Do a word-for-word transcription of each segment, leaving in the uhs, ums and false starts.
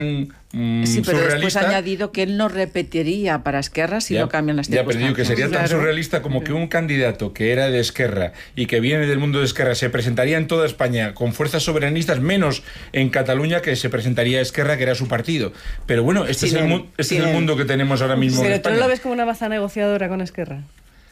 Mm, sí, pero surrealista. después ha añadido que él no repetiría para Esquerra si ya, no cambian las ya, circunstancias. pero digo que sería tan claro. surrealista como que un candidato que era de Esquerra y que viene del mundo de Esquerra se presentaría en toda España con fuerzas soberanistas, menos en Cataluña, que se presentaría Esquerra, que era su partido. Pero bueno, este Sin es, el, él, este es el mundo que tenemos ahora mismo Pero en tú España. no lo ves como una baza negociadora con Esquerra.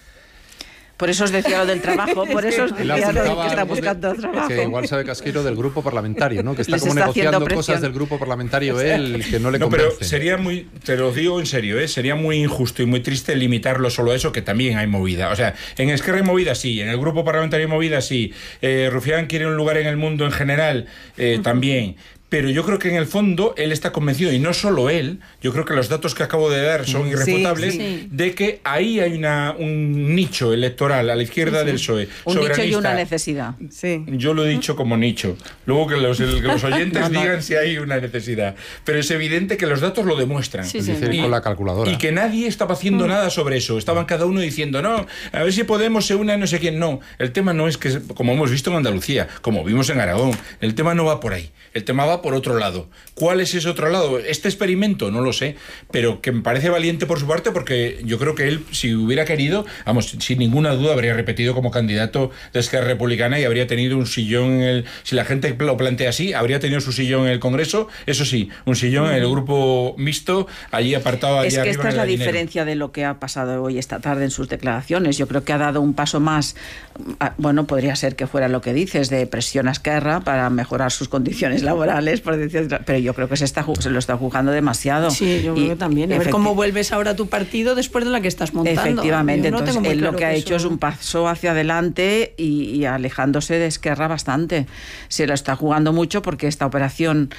Por eso os decía lo del trabajo, por eso os decía lo que está buscando trabajo. Que igual sabe Casquero del grupo parlamentario, ¿no? Que está Les como está negociando presión. cosas del grupo parlamentario él que no le No, convence. pero sería muy, te lo digo en serio, ¿eh? Sería muy injusto y muy triste limitarlo solo a eso, que también hay movida. O sea, en Esquerra hay movida, sí, en el grupo parlamentario hay movida, sí. Eh, Rufián quiere un lugar en el mundo en general, eh, uh-huh. también. Pero yo creo que en el fondo él está convencido, y no solo él, yo creo que los datos que acabo de dar son irrefutables, sí, sí. de que ahí hay una, un nicho electoral a la izquierda sí, sí. del P S O E. Un nicho y una necesidad. Sí. Yo lo he dicho como nicho. Luego que los, el, que los oyentes no, no. digan si hay una necesidad. Pero es evidente que los datos lo demuestran. Sí, sí. Y, con la calculadora. Y que nadie estaba haciendo mm. nada sobre eso. Estaban cada uno diciendo, no, a ver si Podemos se une a no sé quién. No, el tema no es que, como hemos visto en Andalucía, como vimos en Aragón, el tema no va por ahí. El tema va por otro lado. ¿Cuál es ese otro lado? ¿Este experimento? No lo sé, pero que me parece valiente por su parte, porque yo creo que él, si hubiera querido, vamos, sin ninguna duda habría repetido como candidato de Esquerra Republicana y habría tenido un sillón en el, si la gente lo plantea así, habría tenido su sillón en el Congreso, eso sí, un sillón en el grupo mixto, allí apartado allá arriba. Es que esta es la dinero. diferencia de lo que ha pasado hoy esta tarde en sus declaraciones. Yo creo que ha dado un paso más, bueno, podría ser que fuera lo que dices, de presión a Esquerra para mejorar sus condiciones laborales, por decir, pero yo creo que se, está, se lo está jugando demasiado. Sí, yo y, creo que también. A ver cómo vuelves ahora a tu partido después de la que estás montando. Efectivamente, no entonces él claro lo que ha que hecho eso... es un paso hacia adelante y, y alejándose de Esquerra bastante. Se lo está jugando mucho porque esta operación,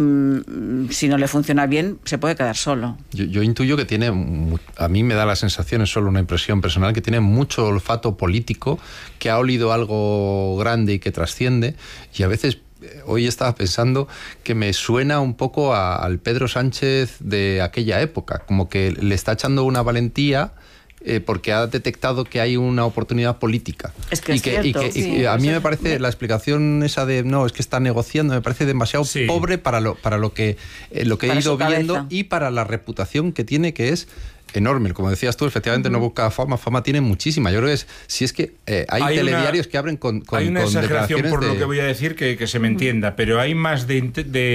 mmm, si no le funciona bien, se puede quedar solo. Yo, yo intuyo que tiene, a mí me da la sensación, es solo una impresión personal, que tiene mucho olfato político, que ha olido algo grande y que trasciende, y a veces... Hoy estaba pensando que me suena un poco a, al Pedro Sánchez de aquella época, como que le está echando una valentía eh, porque ha detectado que hay una oportunidad política. Es que y es que, cierto. Y que, Sí, y que a mí o sea, me parece la explicación esa de no, es que está negociando, me parece demasiado sí. pobre para lo, para lo que, eh, lo que he ido viendo y para la reputación que tiene, que es enorme. Como decías tú, efectivamente uh-huh. no busca fama, fama tiene muchísima. Yo creo que es, si es que eh, hay, hay telediarios una, que abren con, con hay una con exageración por de... lo que voy a decir, que, que se me entienda, uh-huh. pero hay más de,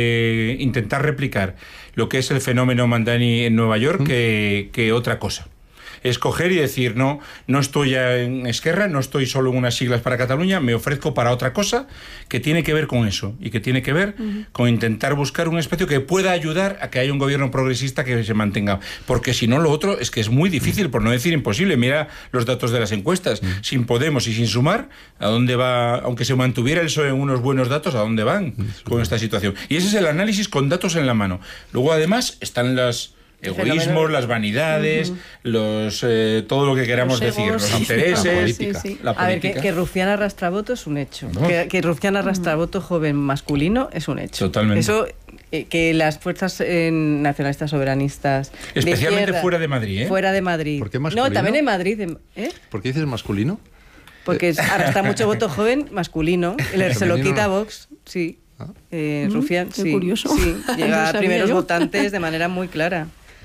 de intentar replicar lo que es el fenómeno Mandani en Nueva York uh-huh. que, que otra cosa. Escoger y decir, no, no estoy ya en Esquerra, no estoy solo en unas siglas para Cataluña, me ofrezco para otra cosa que tiene que ver con eso y que tiene que ver uh-huh. con intentar buscar un espacio que pueda ayudar a que haya un gobierno progresista que se mantenga, porque si no lo otro es que es muy difícil, por no decir imposible. Mira los datos de las encuestas, uh-huh. sin Podemos y sin Sumar, ¿a dónde va? Aunque se mantuviera el P S O E en unos buenos datos, ¿a dónde van uh-huh. con esta situación? Y ese es el análisis con datos en la mano. Luego además están las egoísmos, las vanidades, uh-huh. los eh, todo lo que queramos los decir, los intereses, la política. Sí, sí. La política. A ver, que, que Rufián arrastra voto es un hecho. ¿No? Que, que Rufián arrastra uh-huh. voto joven masculino es un hecho. Totalmente. Eso, eh, que las fuerzas eh, nacionalistas soberanistas... Especialmente de izquierda, fuera de Madrid, ¿eh? Fuera de Madrid. ¿Por qué masculino? No, también en Madrid. ¿eh? ¿Por qué dices masculino? Porque arrastra mucho voto joven masculino. Se lo quita Vox, sí. ¿Ah? Eh, Rufián, qué sí. curioso. Sí, llega a primeros yo. votantes de manera muy clara.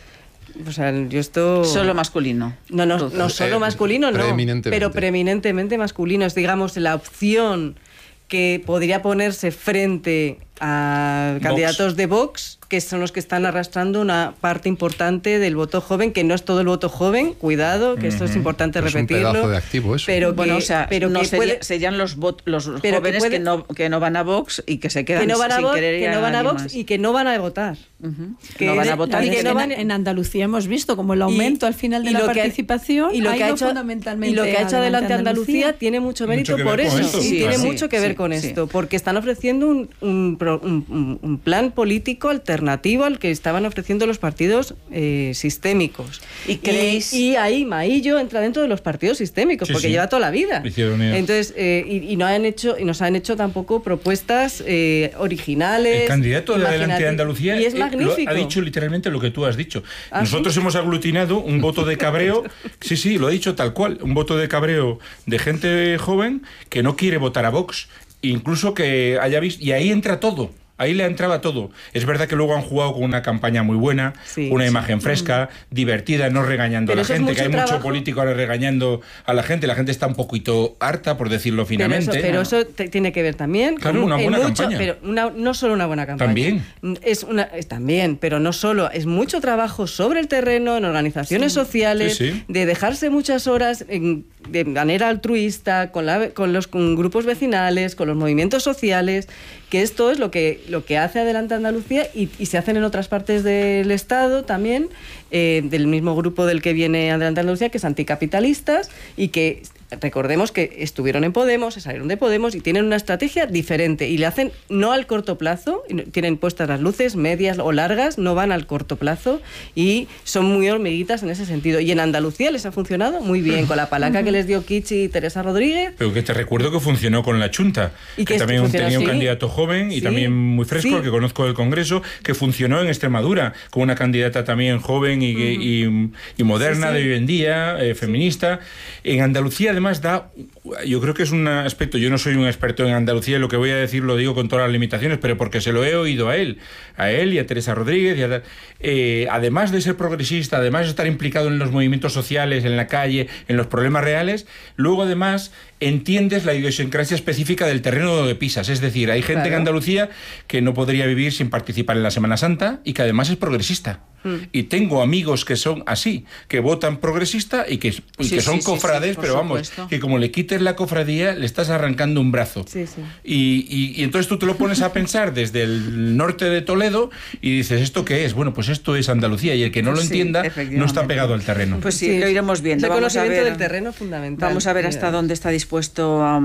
O sea, yo esto... Solo masculino. No, no, no solo masculino, no. Preeminentemente. Pero preeminentemente masculino. Es, digamos, la opción que podría ponerse frente a Vox. candidatos de Vox, que son los que están arrastrando una parte importante del voto joven, que no es todo el voto joven, cuidado, que uh-huh. esto es importante pero repetirlo. Es un pedazo de activo eso. Pero que, bueno, o sea, pero no que sería, puede, serían los, vot, los pero jóvenes que, puede, que, no, que no van a Vox y que se quedan que no van a sin Vox, querer ir que no van a Vox más. y que no van a votar. Uh-huh. Que no van a votar. Y que que no no van, en Andalucía hemos visto como el aumento y, al final de la participación y lo ha que ha ido hecho, fundamentalmente y lo que ha hecho adelante Andalucía, Andalucía tiene mucho mérito mucho por eso. esto. Y Sí, tiene sí, mucho que ver sí, con sí. esto, porque están ofreciendo un, un, un, un plan político alternativo al que estaban ofreciendo los partidos eh, sistémicos. ¿Y creéis? Y, y ahí Maillo entra dentro de los partidos sistémicos, Sí, porque sí. lleva toda la vida. Entonces, Entonces, eh, y, y no han hecho, y nos han hecho tampoco propuestas eh, originales. El candidato de Adelante de Andalucía y es eh, magnífico. Lo, ha dicho literalmente lo que tú has dicho. ¿Ah, Nosotros sí? hemos aglutinado un voto de cabreo, sí, sí, lo ha dicho tal cual, un voto de cabreo de gente joven que no quiere votar a Vox, incluso que haya visto, y ahí entra todo. Ahí le entraba todo. Es verdad que luego han jugado con una campaña muy buena, sí, una imagen sí. fresca, mm. divertida, no regañando pero a la gente, es que hay trabajo. mucho político ahora regañando a la gente. La gente está un poquito harta, por decirlo finamente. Pero eso, pero eso te, tiene que ver también claro, con una buena mucho, campaña. Pero una, no solo una buena campaña. También. Es una, es también, pero no solo. Es mucho trabajo sobre el terreno, en organizaciones sí. sociales, sí, sí. de dejarse muchas horas en, de manera altruista, con, la, con los con grupos vecinales, con los movimientos sociales, que esto es lo que, lo que hace Adelante Andalucía y, y se hacen en otras partes del Estado también, eh, del mismo grupo del que viene Adelante Andalucía, que es Anticapitalistas, y que recordemos que estuvieron en Podemos, se salieron de Podemos y tienen una estrategia diferente y le hacen no al corto plazo, tienen puestas las luces medias o largas, no van al corto plazo y son muy hormiguitas en ese sentido. Y en Andalucía les ha funcionado muy bien, con la palanca que les dio Kichi y Teresa Rodríguez. Pero que te recuerdo que funcionó con la Chunta, y que, que también tenía así. un candidato joven y sí. también muy fresco, sí. el que conozco del Congreso, que funcionó en Extremadura, con una candidata también joven y, uh-huh. y, y moderna sí, sí. de hoy en día, eh, feminista. Sí. En Andalucía, además, da, yo creo que es un aspecto, yo no soy un experto en Andalucía, lo que voy a decir lo digo con todas las limitaciones, pero porque se lo he oído a él, a él y a Teresa Rodríguez, y a, eh, además de ser progresista, además de estar implicado en los movimientos sociales, en la calle, en los problemas reales, luego además entiendes la idiosincrasia específica del terreno donde pisas, es decir, hay gente claro. en Andalucía que no podría vivir sin participar en la Semana Santa y que además es progresista. Mm. Y tengo amigos que son así, que votan progresista y que, y sí, que son sí, cofrades, sí, sí, pero vamos, supuesto. que como le quites la cofradía, le estás arrancando un brazo. Sí, sí. Y, y, y entonces tú te lo pones a pensar desde el norte de Toledo y dices, ¿esto qué es? Bueno, pues esto es Andalucía, y el que no lo sí, entienda no está pegado al terreno. Pues sí, sí. lo iremos viendo. El vamos conocimiento a ver, del terreno es fundamental. Vamos a ver hasta dónde está dispuesto a,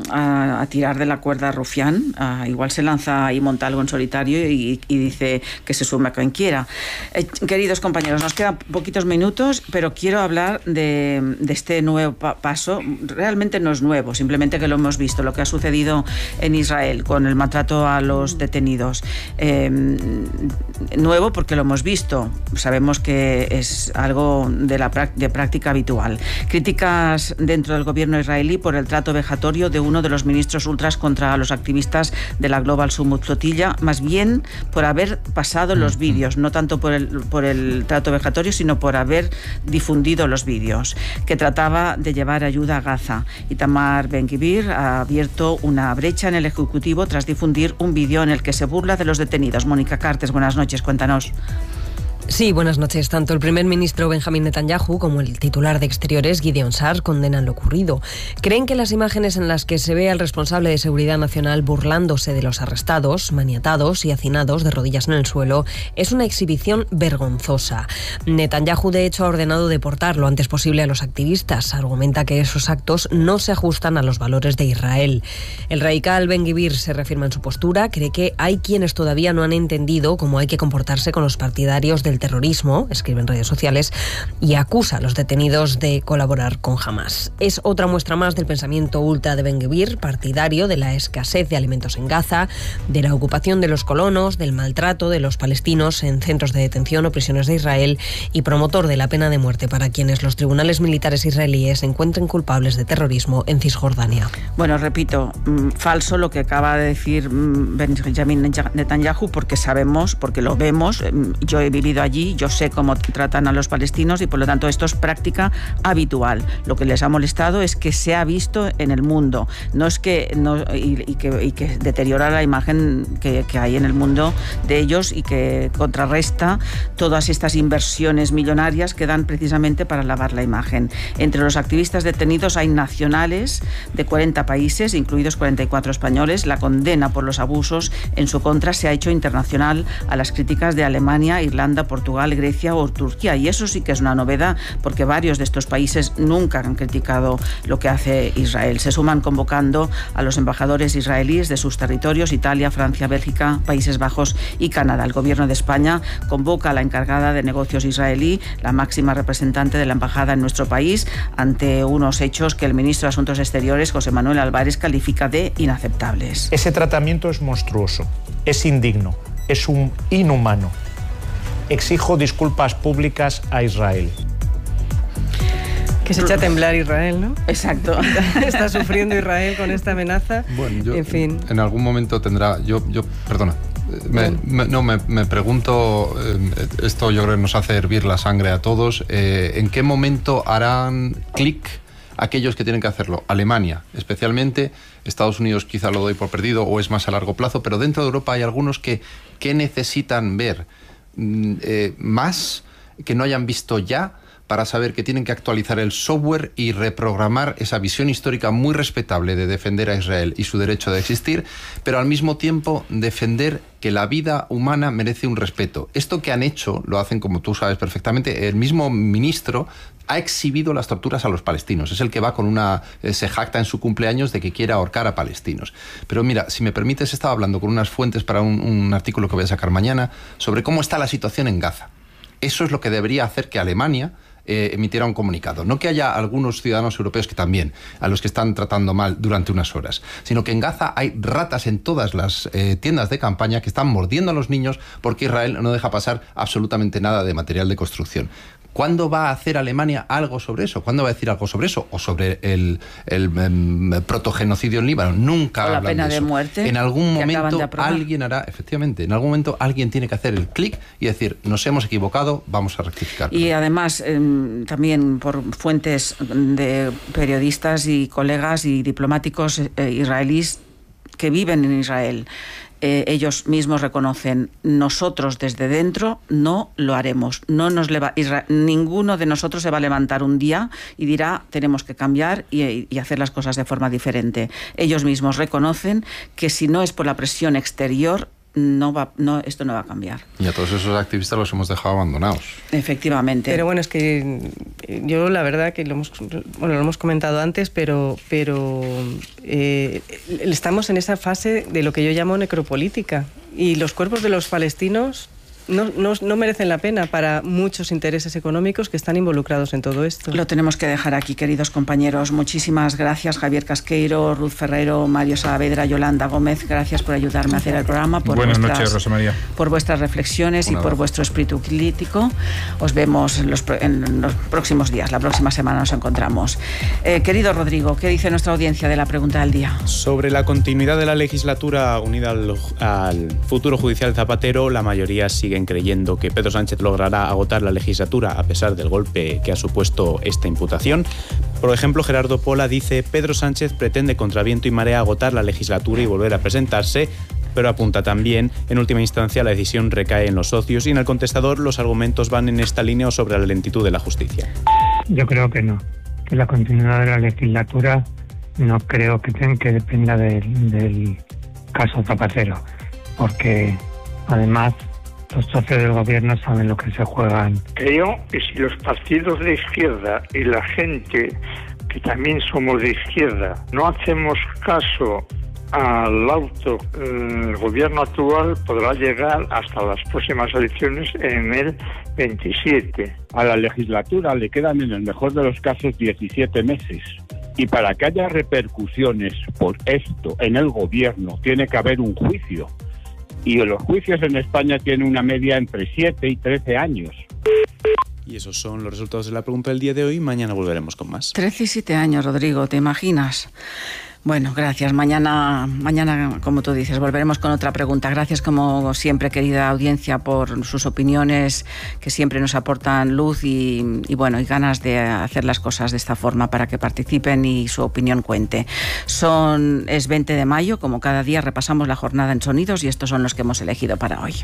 a, a tirar de la cuerda Rufián. A, igual se lanza y monta algo en solitario y, y dice que se sume a quien quiera. Eh, queridos compañeros, nos quedan poquitos minutos, pero quiero hablar de, de este nuevo pa paso. Realmente no es nuevo, simplemente que lo hemos visto, lo que ha sucedido en Israel con el maltrato a los detenidos. Eh, nuevo porque lo hemos visto, sabemos que es algo de, la de práctica habitual. Críticas dentro del gobierno israelí por el trato vejatorio de uno de los ministros ultras contra los activistas de la Global Summit Flotilla, más bien por haber pasado los vídeos, no tanto por el, por el trato vejatorio, sino por haber difundido los vídeos, que trataba de llevar ayuda a Gaza. Itamar Ben-Gvir ha abierto una brecha en el Ejecutivo tras difundir un vídeo en el que se burla de los detenidos. Mónica Cartes, buenas noches, cuéntanos. Sí, buenas noches. Tanto el primer ministro Benjamín Netanyahu como el titular de Exteriores, Gideon Sa'ar, condenan lo ocurrido. Creen que las imágenes en las que se ve al responsable de Seguridad Nacional burlándose de los arrestados, maniatados y hacinados de rodillas en el suelo es una exhibición vergonzosa. Netanyahu, de hecho, ha ordenado deportar lo antes posible a los activistas. Argumenta que esos actos no se ajustan a los valores de Israel. El radical Ben-Gvir se reafirma en su postura, cree que hay quienes todavía no han entendido cómo hay que comportarse con los partidarios del terrorismo, escribe en redes sociales, y acusa a los detenidos de colaborar con Hamas. Es otra muestra más del pensamiento ultra de Ben-Gvir, partidario de la escasez de alimentos en Gaza, de la ocupación de los colonos, del maltrato de los palestinos en centros de detención o prisiones de Israel, y promotor de la pena de muerte para quienes los tribunales militares israelíes encuentren culpables de terrorismo en Cisjordania. Bueno, repito, mmm, falso lo que acaba de decir mmm, Benjamin Netanyahu, porque sabemos, porque lo vemos, mmm, yo he vivido allí, yo sé cómo tratan a los palestinos y por lo tanto esto es práctica habitual. Lo que les ha molestado es que se ha visto en el mundo, no es que no, y, y que, y que deteriora la imagen que, que hay en el mundo de ellos y que contrarresta todas estas inversiones millonarias que dan precisamente para lavar la imagen. Entre los activistas detenidos hay nacionales de cuarenta países, incluidos cuarenta y cuatro españoles. La condena por los abusos en su contra se ha hecho internacional a las críticas de Alemania, Irlanda, Portugal, Grecia o Turquía, y eso sí que es una novedad porque varios de estos países nunca han criticado lo que hace Israel. Se suman convocando a los embajadores israelíes de sus territorios, Italia, Francia, Bélgica, Países Bajos y Canadá. El gobierno de España convoca a la encargada de negocios israelí, la máxima representante de la embajada en nuestro país, ante unos hechos que el ministro de Asuntos Exteriores, José Manuel Álvarez, califica de inaceptables. Ese tratamiento es monstruoso, es indigno, es un inhumano. Exijo disculpas públicas a Israel. Que se echa a temblar Israel, ¿no? Exacto. Está sufriendo Israel con esta amenaza. Bueno, yo, en fin. En algún momento tendrá... Yo, yo perdona. me, me, no, me, me pregunto, eh, esto yo creo que nos hace hervir la sangre a todos, eh, ¿en qué momento harán clic aquellos que tienen que hacerlo? Alemania, especialmente. Estados Unidos quizá lo doy por perdido o es más a largo plazo, pero dentro de Europa hay algunos que, que necesitan ver eh, más que no hayan visto ya, para saber que tienen que actualizar el software y reprogramar esa visión histórica muy respetable de defender a Israel y su derecho de existir, pero al mismo tiempo defender que la vida humana merece un respeto. Esto que han hecho, lo hacen, como tú sabes perfectamente, el mismo ministro ha exhibido las torturas a los palestinos. Es el que va con una... Eh, se jacta en su cumpleaños de que quiere ahorcar a palestinos. Pero mira, si me permites, estaba hablando con unas fuentes para un, un artículo que voy a sacar mañana sobre cómo está la situación en Gaza. Eso es lo que debería hacer que Alemania Eh, emitiera un comunicado. No que haya algunos ciudadanos europeos que también, a los que están tratando mal durante unas horas, sino que en Gaza hay ratas en todas las eh, tiendas de campaña que están mordiendo a los niños porque Israel no deja pasar absolutamente nada de material de construcción. ¿Cuándo va a hacer Alemania algo sobre eso? ¿Cuándo va a decir algo sobre eso? ¿O sobre el, el, el protogenocidio en Líbano? Nunca o la hablan pena de, de eso. muerte. En algún momento alguien hará, efectivamente, en algún momento alguien tiene que hacer el clic y decir, nos hemos equivocado, vamos a rectificar. Y además, eh, también por fuentes de periodistas y colegas y diplomáticos eh, israelíes que viven en Israel, Eh, ellos mismos reconocen, nosotros desde dentro no lo haremos. No nos leva, Israel, ninguno de nosotros se va a levantar un día y dirá tenemos que cambiar y, y hacer las cosas de forma diferente. Ellos mismos reconocen que si no es por la presión exterior, no va, no, esto no va a cambiar. Y a todos esos activistas los hemos dejado abandonados. Efectivamente. Pero bueno, es que yo la verdad que lo hemos, bueno, lo hemos comentado antes, pero, pero eh, estamos en esa fase de lo que yo llamo necropolítica. Y los cuerpos de los palestinos no, no, no merecen la pena para muchos intereses económicos que están involucrados en todo esto. Lo tenemos que dejar aquí, queridos compañeros. Muchísimas gracias, Javier Casqueiro, Ruth Ferrero, Mario Saavedra, Yolanda Gómez. Gracias por ayudarme a hacer el programa. Por Buenas vuestras, noches, Rosa María. Por vuestras reflexiones y por vuestro espíritu crítico. Os vemos en los, en los próximos días. La próxima semana nos encontramos. Eh, querido Rodrigo, ¿qué dice nuestra audiencia de la pregunta del día? Sobre la continuidad de la legislatura unida al, al futuro judicial Zapatero, la mayoría sigue creyendo que Pedro Sánchez logrará agotar la legislatura a pesar del golpe que ha supuesto esta imputación. Por ejemplo, Gerardo Pola dice: Pedro Sánchez pretende contra viento y marea agotar la legislatura y volver a presentarse, pero apunta también, en última instancia, la decisión recae en los socios, y en el contestador los argumentos van en esta línea o sobre la lentitud de la justicia. Yo creo que no, que la continuidad de la legislatura no creo que, ten, que dependa del, del caso Zapatero, porque además los socios del gobierno saben lo que se juegan. Creo que si los partidos de izquierda y la gente que también somos de izquierda no hacemos caso al auto, el gobierno actual podrá llegar hasta las próximas elecciones en el veintisiete. A la legislatura le quedan en el mejor de los casos diecisiete meses. Y para que haya repercusiones por esto en el gobierno tiene que haber un juicio. Y los juicios en España tienen una media entre siete y trece años. Y esos son los resultados de la pregunta del día de hoy. Mañana volveremos con más. trece y siete años, Rodrigo, ¿te imaginas? Bueno, gracias. Mañana, mañana, como tú dices, volveremos con otra pregunta. Gracias, como siempre, querida audiencia, por sus opiniones, que siempre nos aportan luz y, y bueno, y ganas de hacer las cosas de esta forma para que participen y su opinión cuente. Son, es veinte de mayo, como cada día repasamos la jornada en sonidos y estos son los que hemos elegido para hoy.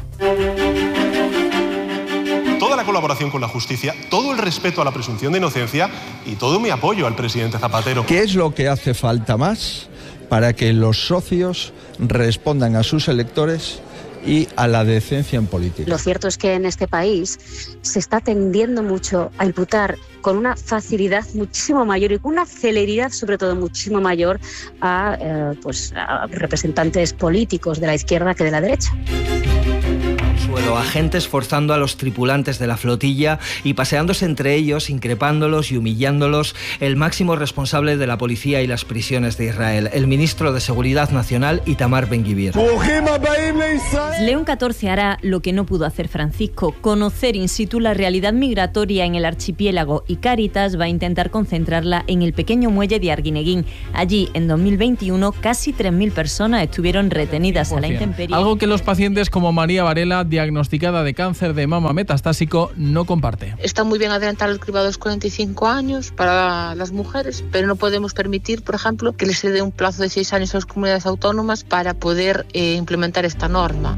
Toda la colaboración con la justicia, todo el respeto a la presunción de inocencia y todo mi apoyo al presidente Zapatero. ¿Qué es lo que hace falta más para que los socios respondan a sus electores y a la decencia en política? Lo cierto es que en este país se está tendiendo mucho a imputar con una facilidad muchísimo mayor y con una celeridad sobre todo muchísimo mayor a, eh, pues, a representantes políticos de la izquierda que de la derecha. suelo, agentes forzando a los tripulantes de la flotilla y paseándose entre ellos, increpándolos y humillándolos, el máximo responsable de la policía y las prisiones de Israel, el ministro de Seguridad Nacional, Itamar Ben-Gvir. León catorce hará lo que no pudo hacer Francisco, conocer in situ la realidad migratoria en el archipiélago, y Cáritas va a intentar concentrarla en el pequeño muelle de Arguineguín. Allí, en dos mil veintiuno, casi tres mil personas estuvieron retenidas a la intemperie. Algo que los pacientes como María Varela, diagnosticada de cáncer de mama metastásico, no comparte. Está muy bien adelantar el cribado a los cuarenta y cinco años para las mujeres, pero no podemos permitir, por ejemplo, que les se dé un plazo de seis años a las comunidades autónomas para poder eh, implementar esta norma.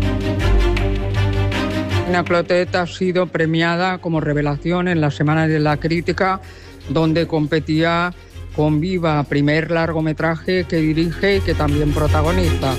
Ana Clotet ha sido premiada como revelación en las Semanas de la Crítica, donde competía con Viva, primer largometraje que dirige y que también protagoniza.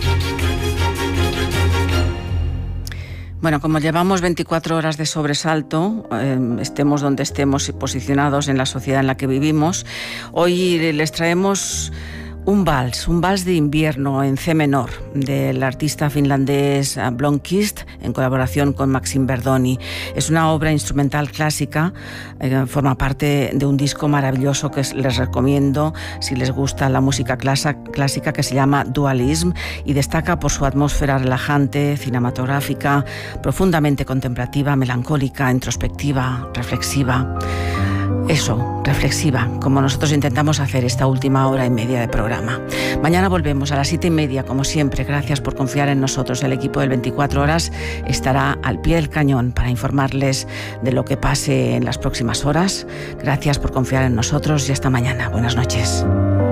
Bueno, como llevamos veinticuatro horas de sobresalto, eh, estemos donde estemos posicionados en la sociedad en la que vivimos, hoy les traemos un vals, un vals de invierno en C menor del artista finlandés Blomqvist en colaboración con Maxim Verdoni. Es una obra instrumental clásica, eh, forma parte de un disco maravilloso que les recomiendo si les gusta la música clásica, que se llama Dualism, y destaca por su atmósfera relajante, cinematográfica, profundamente contemplativa, melancólica, introspectiva, reflexiva. Eso, reflexiva, como nosotros intentamos hacer esta última hora y media de programa. Mañana volvemos a las siete y media, como siempre. Gracias por confiar en nosotros. El equipo del veinticuatro horas estará al pie del cañón para informarles de lo que pase en las próximas horas. Gracias por confiar en nosotros y hasta mañana. Buenas noches.